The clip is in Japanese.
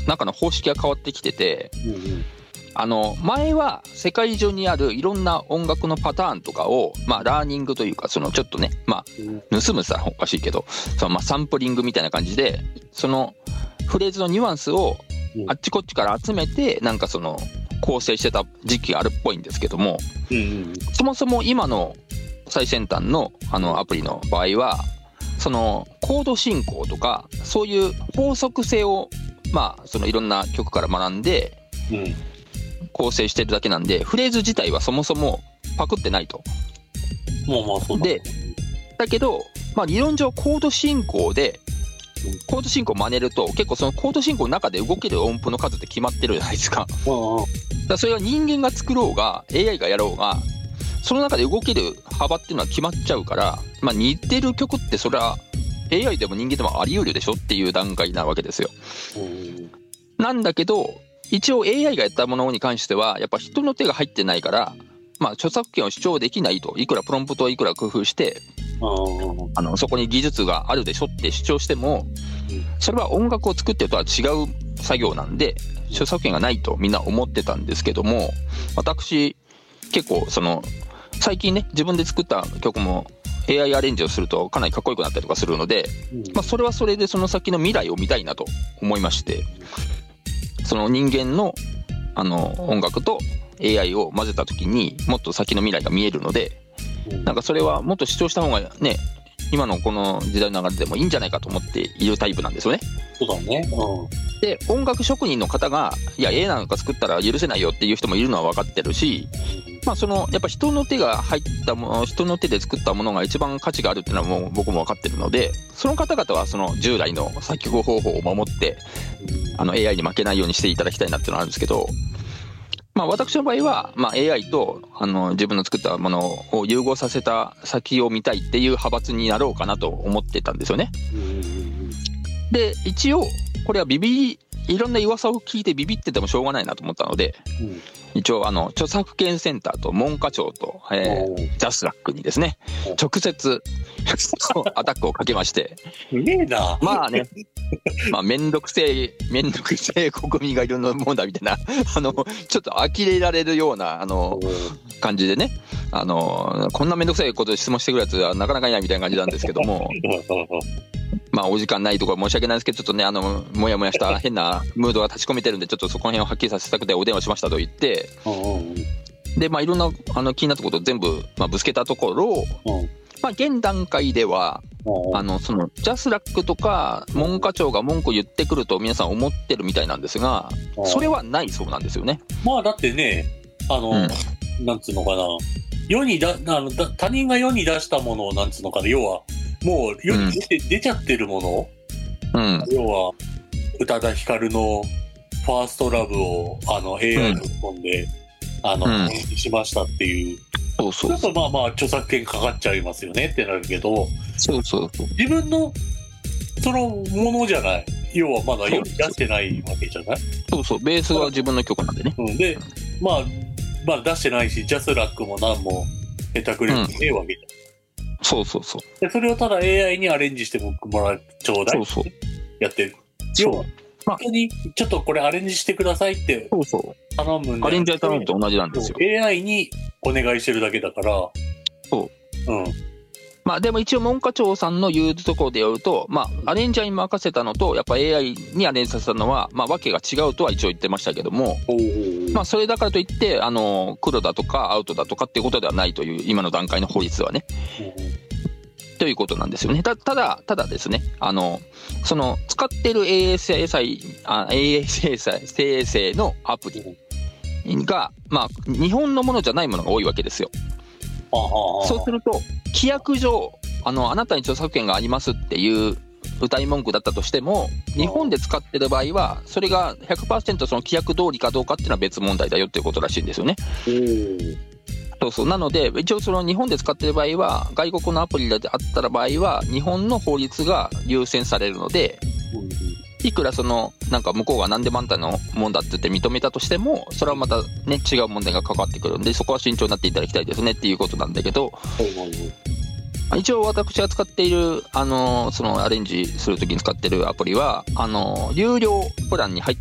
中の方式が変わってきてて、 うんうん、 前は世界中にあるいろんな音楽のパターンとかを、まあ、ラーニングというか、そのちょっとね、まあ、盗むさおかしいけど、そのまあサンプリングみたいな感じで、そのフレーズのニュアンスをあっちこっちから集めて、なんかその構成してた時期があるっぽいんですけども、 うんうん、 そもそも今の最先端のアプリの場合は、そのコード進行とかそういう法則性を、まあそのいろんな曲から学んで構成してるだけなんで、フレーズ自体はそもそもパクってないと。 まあまあそうだ。 で、だけど、まあ理論上コード進行でコード進行を真似ると、結構そのコード進行の中で動ける音符の数って決まってるじゃないですか。だからそれは人間が作ろうが AI がやろうが、その中で動ける幅っていうのは決まっちゃうから、まあ、似てる曲ってそれは AI でも人間でもあり得るでしょっていう段階なわけですよ。なんだけど一応 AI がやったものに関してはやっぱ人の手が入ってないから、まあ、著作権を主張できないと。いくらプロンプトをいくら工夫してそこに技術があるでしょって主張しても、それは音楽を作ってるとは違う作業なんで著作権がないとみんな思ってたんですけども、私結構その最近ね、自分で作った曲も AI アレンジをするとかなりかっこよくなったりとかするので、まあ、それはそれでその先の未来を見たいなと思いまして、その人間の音楽と AI を混ぜた時にもっと先の未来が見えるので、なんかそれはもっと主張した方がね、今のこの時代の流れでもいいんじゃないかと思っているタイプなんですよね。 そうだね。 で、音楽職人の方がいや A なんか作ったら許せないよっていう人もいるのは分かってるし、まあそのやっぱ人の手が入ったもの、人の手で作ったものが一番価値があるっていうのはもう僕も分かってるので、その方々はその従来の作曲方法を守ってAI に負けないようにしていただきたいなっていうのはあるんですけど、まあ私の場合はまあ AI と自分の作ったものを融合させた先を見たいっていう派閥になろうかなと思ってたんですよね。で、一応これはいろんな噂を聞いてビビっててもしょうがないなと思ったので、一応著作権センターと文科庁と、ジャスラックにですね直接アタックをかけまして、まあね、まあめんどくせえ国民がいるのもんだみたいなちょっと呆れられるような感じでね、こんなめんどくさいことで質問してくるやつはなかなかいないみたいな感じなんですけどもまあお時間ないところ申し訳ないですけど、ちょっとねもやもやした変なムードが立ち込めてるんで、ちょっとそこら辺をはっきりさせたくてお電話しましたと言って、でまあいろんな気になったことを全部、まあ、ぶつけたところ、まあ現段階ではそのジャスラックとか文科庁が文句言ってくると皆さん思ってるみたいなんですが、それはないそうなんですよね。 まあだってね、なんつうのかな、他人が世に出したものをなんつうのかな、要はもう世に出ちゃってるもの、要は宇多田ヒカルのファーストラブをAI に込んでしましたっていう、ちょっとまあまあ著作権かかっちゃいますよねってなるけど、自分のそのものじゃない、要はまだ世に出してないわけじゃない。 ベースは自分の曲なんでね。 でまあ出してないし、ジャスラックも何も下手くれもねえわけじゃん。でそれをただ AI にアレンジしてもらうちょうだいってやってる。要は本当にちょっとこれアレンジしてくださいって頼むんで、 アレンジ頼むと同じなんですよ。 AI にお願いしてるだけだから。 まあでも一応文科庁さんの言うところでやると、まあアレンジャーに任せたのとやっぱ AI にアレンジさせたのはまあ訳が違うとは一応言ってましたけども、まあそれだからといって黒だとかアウトだとかっていうことではないという今の段階の法律はね、ということなんですよね。ただですね、その使ってる AI 生成のアプリがまあ日本のものじゃないものが多いわけですよ。そうすると規約上あなたに著作権がありますっていう謳い文句だったとしても、日本で使ってる場合はそれが 100% その規約通りかどうかっていうのは別問題だよっていうことらしいんですよね。なので一応その日本で使ってる場合は、外国のアプリであったら場合は日本の法律が優先されるので、いくらそのなんか向こうが何でもあんたのもんだって言って認めたとしても、それはまたね違う問題がかかってくるんで、そこは慎重になっていただきたいですねっていうことなんだけど、一応私が使っているそのアレンジするときに使ってるアプリは有料プランに入っ